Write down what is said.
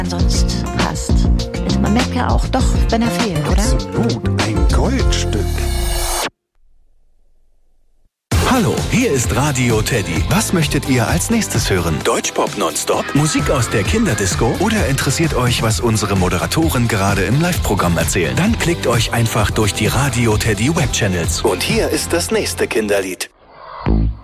sonst passt. Man merkt ja auch doch, wenn er fehlt, oder? Absolut, ein Goldstück. Hallo, hier ist Radio Teddy. Was möchtet ihr als nächstes hören? Deutschpop nonstop? Musik aus der Kinderdisco? Oder interessiert euch, was unsere Moderatoren gerade im Live-Programm erzählen? Dann klickt euch einfach durch die Radio Teddy Webchannels. Und hier ist das nächste Kinderlied.